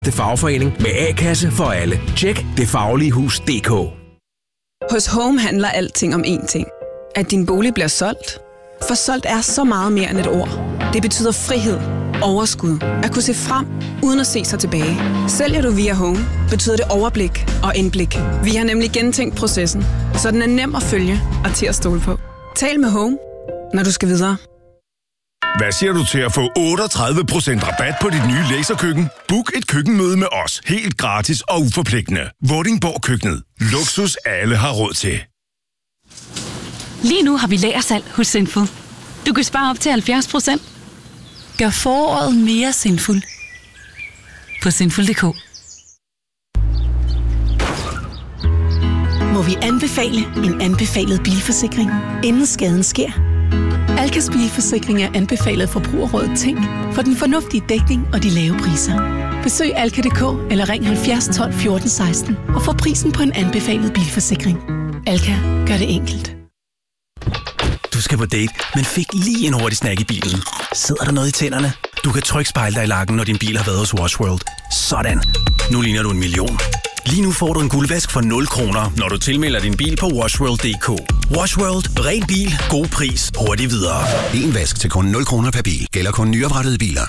Fagforening med A-kasse for alle. Tjek detfagligehus.dk. Hos Home handler alting om én ting. At din bolig bliver solgt. For solgt er så meget mere end et ord. Det betyder frihed, overskud, at kunne se frem, uden at se sig tilbage. Sælger du via Home, betyder det overblik og indblik. Vi har nemlig gentænkt processen, så den er nem at følge og til at stole på. Tal med Home, når du skal videre. Hvad siger du til at få 38% rabat på dit nye laserkøkken? Book et køkkenmøde med os, helt gratis og uforpligtende. Vordingborg Køkkenet. Luksus alle har råd til. Lige nu har vi lagersalg hos Sinful. Du kan spare op til 70%. Gør foråret mere sinful på sinful.dk. Må vi anbefale en anbefalet bilforsikring, inden skaden sker? Alkas bilforsikring er anbefalet Forbrugerrådet Tænk for den fornuftige dækning og de lave priser. Besøg alka.dk eller ring 70 12 14 16 og få prisen på en anbefalet bilforsikring. Alka gør det enkelt. Du skal på date, men fik lige en hurtig snack i bilen. Sidder der noget i tænderne? Du kan trykke spejle dig i lakken, når din bil har været hos Wash World. Sådan. Nu ligner du en million. Lige nu får du en guldvask for 0 kroner, når du tilmelder din bil på washworld.dk. Wash World. Ren bil. God pris. Hurtigt videre. En vask til kun 0 kroner per bil. Gælder kun nyoprettede biler.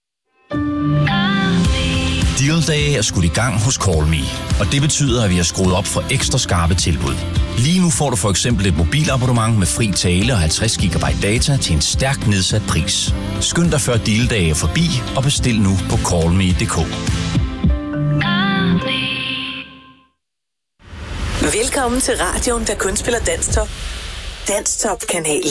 Deal-dage er skudt i gang hos Call Me, og det betyder, at vi har skruet op for ekstra skarpe tilbud. Lige nu får du for eksempel et mobilabonnement med fri tale og 50 GB data til en stærkt nedsat pris. Skynd dig før deal-dage er forbi og bestil nu på callme.dk. Velkommen til radioen, der kun spiller Danstop. Danstop-kanalen.